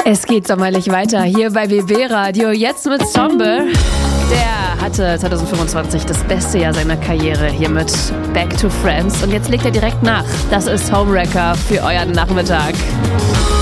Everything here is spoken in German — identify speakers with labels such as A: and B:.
A: Es geht sommerlich weiter hier bei BB Radio, jetzt mit Somber. Der hatte 2025 das beste Jahr seiner Karriere hier mit Back to Friends und jetzt legt er direkt nach. Das ist Homewrecker für euren Nachmittag.